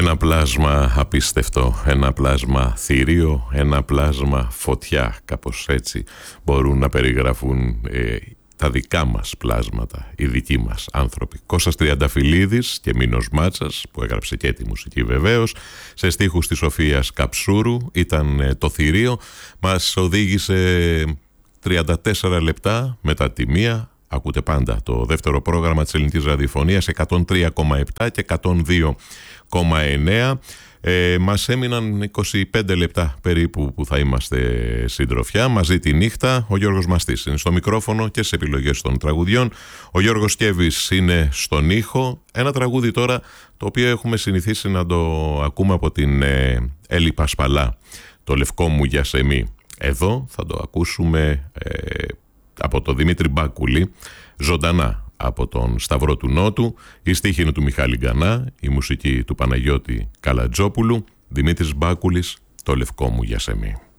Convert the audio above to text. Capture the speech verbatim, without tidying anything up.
Ένα πλάσμα απίστευτο, ένα πλάσμα θηρίο, ένα πλάσμα φωτιά, κάπως έτσι μπορούν να περιγραφούν ε, τα δικά μας πλάσματα, οι δικοί μας άνθρωποι. Κώστας Τριανταφυλλίδης και Μίνος Μάτσας, που έγραψε και τη μουσική βεβαίως, σε στίχους της Σοφίας Καψούρου, ήταν ε, το θηρίο, μας οδήγησε τριάντα τέσσερα λεπτά μετά τη μία. Ακούτε πάντα το δεύτερο πρόγραμμα της ελληνικής ραδιοφωνίας, εκατόν τρία κόμμα επτά και εκατόν δύο κόμμα εννέα. Ε, μας έμειναν είκοσι πέντε λεπτά περίπου που θα είμαστε συντροφιά μαζί τη νύχτα. Ο Γιώργος Μαστής είναι στο μικρόφωνο και στις επιλογές των τραγουδιών. Ο Γιώργος Κέβης είναι στον ήχο. Ένα τραγούδι τώρα το οποίο έχουμε συνηθίσει να το ακούμε από την ε, Έλλη Πασπαλά, το Λευκό μου Γιασεμί. Εδώ θα το ακούσουμε ε, από τον Δημήτρη Μπάκουλη, ζωντανά από τον Σταυρό του Νότου. Η στίχη είναι του Μιχάλη Γκανά, η μουσική του Παναγιώτη Καλατζόπουλου. Δημήτρης Μπάκουλης, το Λευκό μου Γιασεμί.